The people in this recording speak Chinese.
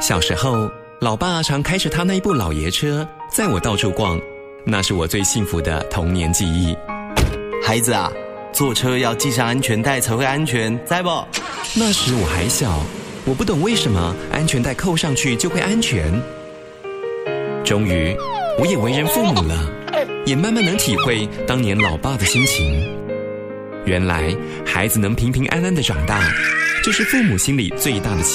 小时候，老爸常开着他那一部老爷车载我到处逛，那是我最幸福的童年记忆。 孩子啊，坐车要系上安全带才会安全，知不？ 那时我还小，我不懂为什么安全带扣上去就会安全。终于，我也为人父母了，也慢慢能体会当年老爸的心情。原来，孩子能平平安安的长大，就是父母心里最大的